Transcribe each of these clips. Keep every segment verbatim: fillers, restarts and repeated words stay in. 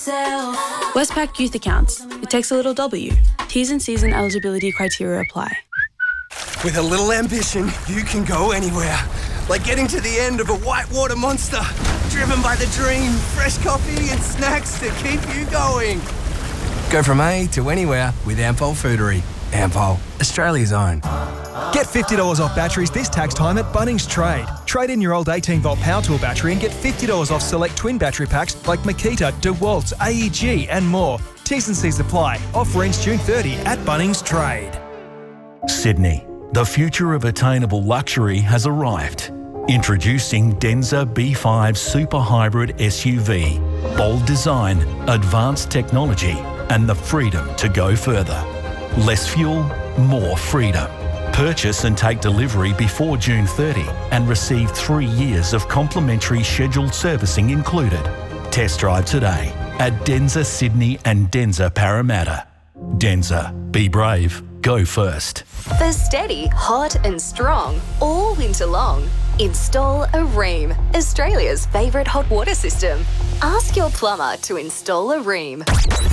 myself. Westpac Youth Accounts. It takes a little W. T's and C's and eligibility criteria apply. With a little ambition, you can go anywhere. Like getting to the end of a whitewater monster. Driven by the dream, fresh coffee and snacks to keep you going. Go from A to anywhere with Ampol Foodery. Ampol, Australia's own. Get fifty dollars off batteries this tax time at Bunnings Trade. Trade in your old eighteen volt power tool battery and get fifty dollars off select twin battery packs like Makita, DeWalt, A E G and more. T's and C's apply. Offer ends June thirtieth at Bunnings Trade. Sydney, the future of attainable luxury has arrived. Introducing Denza B five Super Hybrid S U V. Bold design, advanced technology and the freedom to go further. Less fuel, more freedom. Purchase and take delivery before June thirtieth and receive three years of complimentary scheduled servicing included. Test drive today at Denza Sydney and Denza Parramatta. Denza, be brave, go first. For steady, hot and strong, all winter long, install a Rheem, Australia's favourite hot water system. Ask your plumber to install a Rheem.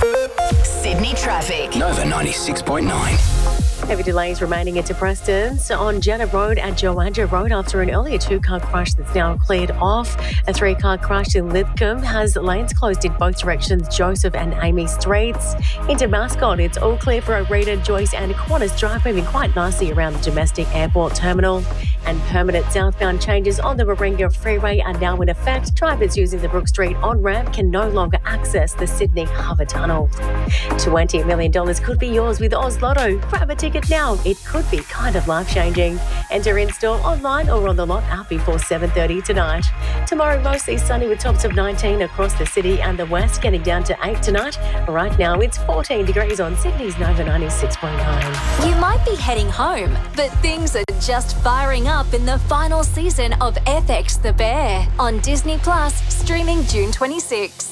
Sydney traffic. Nova ninety-six point nine. Heavy delays remaining into Preston's on Jenna Road at Joandra Road after an earlier two-car crash that's now cleared off. A three-car crash in Lithcombe has lanes closed in both directions, Joseph and Amy Streets. Into Mascot, it's all clear for Arena, Joyce and Qantas Drive, moving quite nicely around the domestic airport terminal. And permanent southbound changes on the Warringah Freeway are now in effect. Drivers using the Brook Street on-ramp can no longer access the Sydney Harbour Tunnel. twenty million dollars could be yours with Oz Lotto. Grab a ticket now. It could be kind of life-changing. Enter in-store, online or on the Lot app before seven thirty tonight. Tomorrow, mostly sunny with tops of nineteen across the city and the west, getting down to eight tonight. Right now, it's fourteen degrees on Sydney's Nova ninety-six point nine. You might be heading home, but things are just firing up in the final season of F X The Bear on Disney Plus, streaming June twenty-sixth.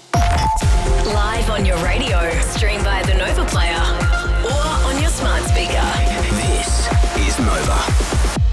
Live on your radio, stream via the Nova player or on your smart speaker. This is Nova.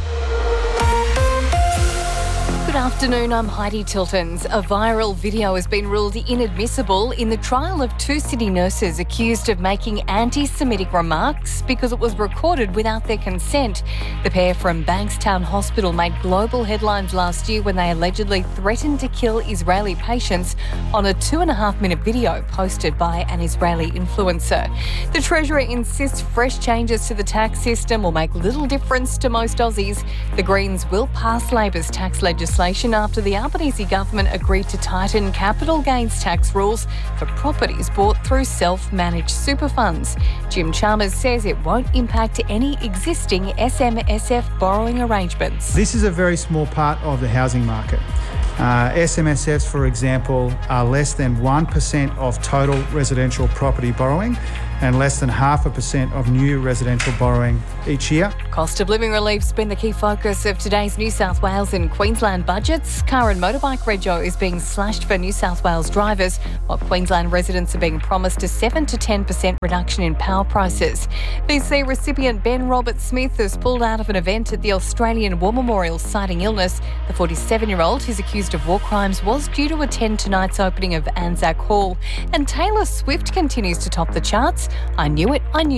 Good afternoon, I'm Heidi Tiltons. A viral video has been ruled inadmissible in the trial of two city nurses accused of making anti-Semitic remarks because it was recorded without their consent. The pair from Bankstown Hospital made global headlines last year when they allegedly threatened to kill Israeli patients on a two and a half minute video posted by an Israeli influencer. The Treasurer insists fresh changes to the tax system will make little difference to most Aussies. The Greens will pass Labor's tax legislation after the Albanese government agreed to tighten capital gains tax rules for properties bought through self-managed super funds. Jim Chalmers says it won't impact any existing S M S F borrowing arrangements. This is a very small part of the housing market. Uh, S M S Fs, for example, are less than one percent of total residential property borrowing and less than half a percent of new residential borrowing each year. Cost of living relief's been the key focus of today's New South Wales and Queensland budgets. Car and motorbike rego is being slashed for New South Wales drivers, while Queensland residents are being promised a seven to ten percent reduction in power prices. V C recipient Ben Robert Smith has pulled out of an event at the Australian War Memorial citing illness. The forty-seven-year-old, who's accused of war crimes, was due to attend tonight's opening of Anzac Hall. And Taylor Swift continues to top the charts. I Knew It, I Knew